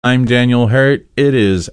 I'm Daniel Hurt. It is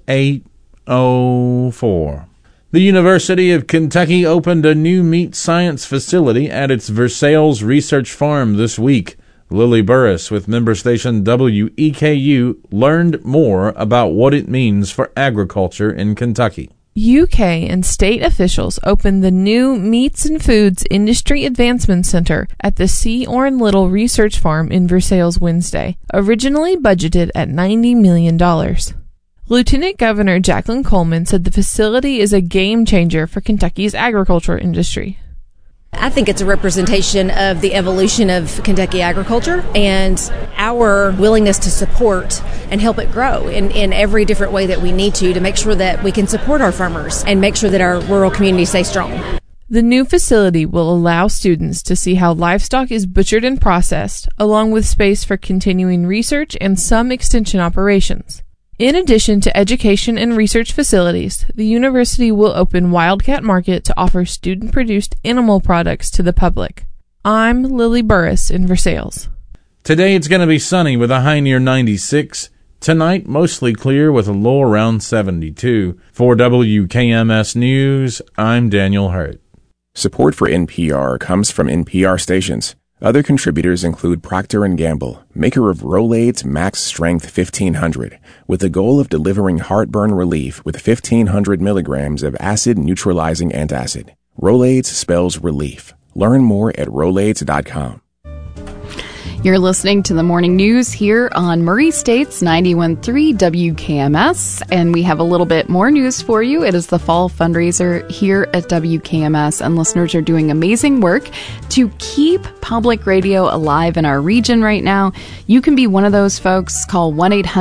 8:04. The University of Kentucky opened a new meat science facility at its Versailles Research Farm this week. Lily Burris with member station WEKU learned more about what it means for agriculture in Kentucky. UK and state officials opened the new Meats and Foods Industry Advancement Center at the C. Orrin Little Research Farm in Versailles Wednesday, originally budgeted at $90 million. Lieutenant Governor Jacqueline Coleman said the facility is a game changer for Kentucky's agriculture industry. I think it's a representation of the evolution of Kentucky agriculture and our willingness to support and help it grow in every different way that we need to make sure that we can support our farmers and make sure that our rural communities stay strong. The new facility will allow students to see how livestock is butchered and processed, along with space for continuing research and some extension operations. In addition to education and research facilities, the university will open Wildcat Market to offer student-produced animal products to the public. I'm Lily Burris in Versailles. Today it's going to be sunny with a high near 96. Tonight, mostly clear with a low around 72. For WKMS News, I'm Daniel Hurt. Support for NPR comes from NPR stations. Other contributors include Procter & Gamble, maker of Rolaids Max Strength 1500, with the goal of delivering heartburn relief with 1,500 milligrams of acid-neutralizing antacid. Rolaids spells relief. Learn more at Rolaids.com. You're listening to the morning news here on Murray State's 91.3 WKMS, and we have a little bit more news for you. It is the fall fundraiser here at WKMS, and listeners are doing amazing work to keep public radio alive in our region right now. You can be one of those folks. Call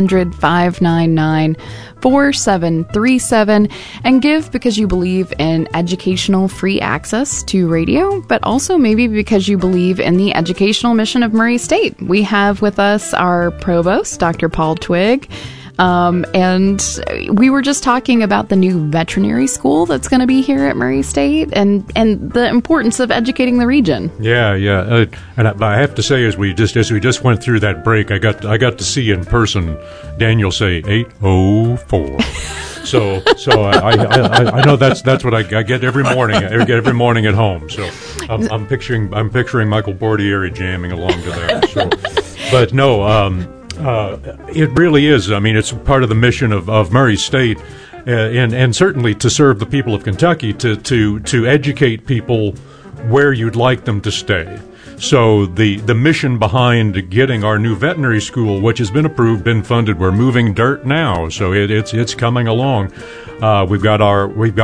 1-800-599-4737 and give because you believe in educational free access to radio, but also maybe because you believe in the educational mission of Murray State. We have with us our provost, Dr. Paul Twigg, and we were just talking about the new veterinary school that's going to be here at Murray State and the importance of educating the region. Yeah. And I have to say, as we just went through that break, I got to see in person Daniel say 8:04. So I know that's what I get every morning. I get every morning at home. So I'm picturing Michael Bordieri jamming along to that. So, but no, it really is. I mean, it's part of the mission of Murray State, and certainly to serve the people of Kentucky to educate people where you'd like them to stay. So the mission behind getting our new veterinary school, which has been approved, been funded, we're moving dirt now, so it's coming along. We've got our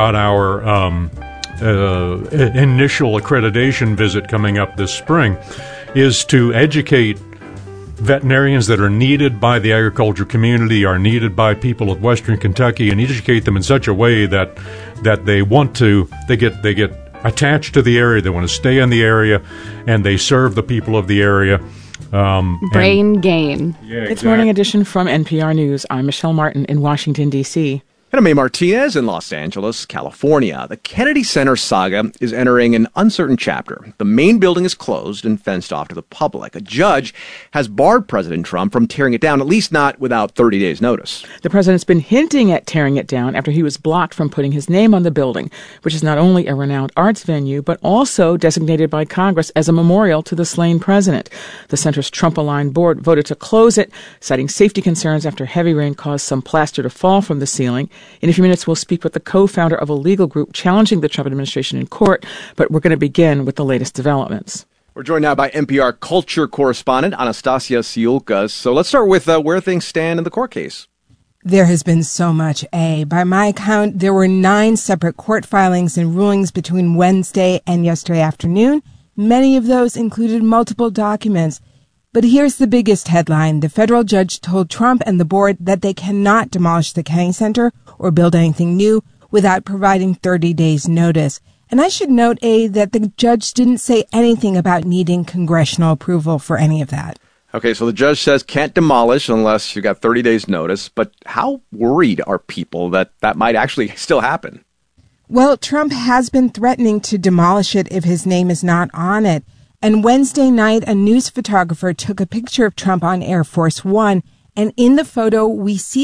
initial accreditation visit coming up this spring, is to educate veterinarians that are needed by the agriculture community, are needed by people of Western Kentucky, and educate them in such a way that they get attached to the area, they want to stay in the area, and they serve the people of the area. Brain gain. Yeah, It's Morning Edition from NPR News. I'm Michelle Martin in Washington, D.C. And I'm May Martinez in Los Angeles, California. The Kennedy Center saga is entering an uncertain chapter. The main building is closed and fenced off to the public. A judge has barred President Trump from tearing it down, at least not without 30 days' notice. The president's been hinting at tearing it down after he was blocked from putting his name on the building, which is not only a renowned arts venue, but also designated by Congress as a memorial to the slain president. The center's Trump-aligned board voted to close it, citing safety concerns after heavy rain caused some plaster to fall from the ceiling. In a few minutes, we'll speak with the co-founder of a legal group challenging the Trump administration in court, but we're going to begin with the latest developments. We're joined now by NPR culture correspondent Anastasia Siulkas. So let's start with where things stand in the court case. There has been so much, By my count, there were 9 separate court filings and rulings between Wednesday and yesterday afternoon. Many of those included multiple documents. But here's the biggest headline. The federal judge told Trump and the board that they cannot demolish the Kennedy Center or build anything new without providing 30 days notice. And I should note, that the judge didn't say anything about needing congressional approval for any of that. Okay, so the judge says can't demolish unless you got 30 days notice. But how worried are people that might actually still happen? Well, Trump has been threatening to demolish it if his name is not on it. And Wednesday night, a news photographer took a picture of Trump on Air Force One And in the photo, we see